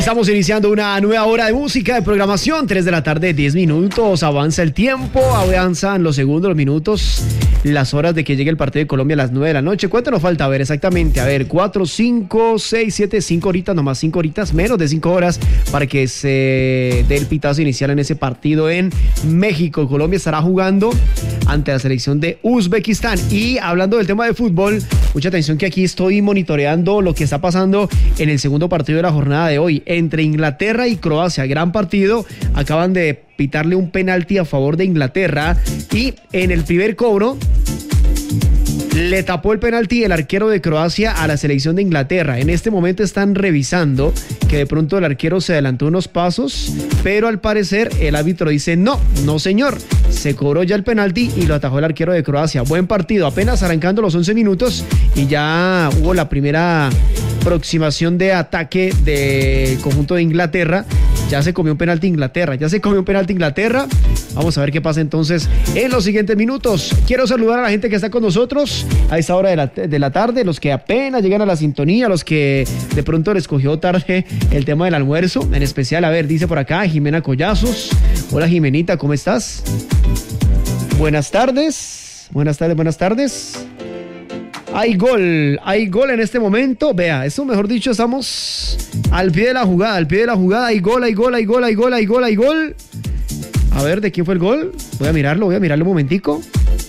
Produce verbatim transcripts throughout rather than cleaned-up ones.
Estamos iniciando una nueva hora de música, de programación, tres de la tarde, diez minutos, avanza el tiempo, avanzan los segundos, los minutos, las horas de que llegue el partido de Colombia a las nueve de la noche. ¿Cuánto nos falta? A ver, exactamente, a ver, cuatro, cinco, seis, siete, cinco horitas, nomás cinco horitas, menos de cinco horas para que se dé el pitazo inicial en ese partido en México. Colombia estará jugando ante la selección de Uzbekistán. Y hablando del tema de fútbol, mucha atención que aquí estoy monitoreando lo que está pasando en el segundo partido de la jornada de hoy entre Inglaterra y Croacia. Gran partido, acaban de pitarle un penalti a favor de Inglaterra y en el primer cobro le tapó el penalti el arquero de Croacia a la selección de Inglaterra. En este momento están revisando que de pronto el arquero se adelantó unos pasos, pero al parecer el árbitro dice no, no señor, se cobró ya el penalti y lo atajó el arquero de Croacia. Buen partido, apenas arrancando los once minutos y ya hubo la primera aproximación de ataque del conjunto de Inglaterra. Ya se comió un penalti Inglaterra, ya se comió un penalti Inglaterra. Vamos a ver qué pasa entonces en los siguientes minutos. Quiero saludar a la gente que está con nosotros a esta hora de la, de la tarde, los que apenas llegan a la sintonía, los que de pronto les cogió tarde el tema del almuerzo. En especial, a ver, dice por acá Jimena Collazos. Hola Jimenita, ¿cómo estás? Buenas tardes, buenas tardes, buenas tardes. Hay gol, hay gol en este momento. Vea, eso mejor dicho, estamos al pie de la jugada, al pie de la jugada. Hay gol, hay gol, hay gol, hay gol, hay gol, hay gol. A ver, ¿de quién fue el gol? Voy a mirarlo, voy a mirarlo un momentico.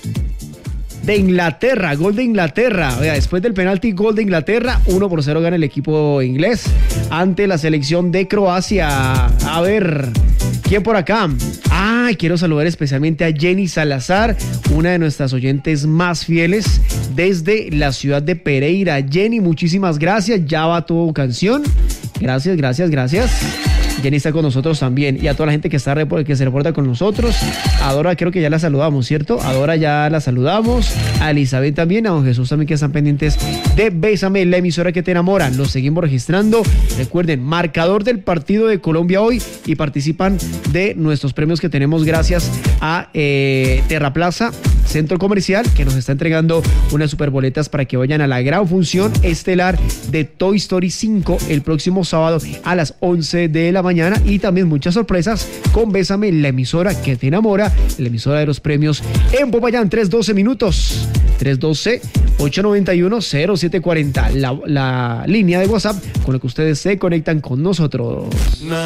De Inglaterra, gol de Inglaterra. Vea, después del penalti, gol de Inglaterra. uno por cero gana el equipo inglés ante la selección de Croacia. A ver, ¿quién por acá? Ah, quiero saludar especialmente a Jenny Salazar, una de nuestras oyentes más fieles desde la ciudad de Pereira. Jenny, muchísimas gracias. Ya va tu canción. Gracias, gracias, gracias. Jenny está con nosotros también. Y a toda la gente que está que se reporta con nosotros. A Dora creo que ya la saludamos, ¿cierto? A Dora ya la saludamos. A Elizabeth también. A don Jesús también, que están pendientes de Bésame, la emisora que te enamora. Los seguimos registrando. Recuerden, marcador del partido de Colombia hoy. Y participan de nuestros premios que tenemos gracias a eh, Terraplaza Centro Comercial, que nos está entregando unas superboletas para que vayan a la gran función estelar de Toy Story cinco el próximo sábado a las once de la mañana. Y también muchas sorpresas con Bésame, la emisora que te enamora, la emisora de los premios en Popayán. Tres doce minutos, tres doce, ocho noventa y uno, cero siete cuarenta, la, la línea de WhatsApp con la que ustedes se conectan con nosotros.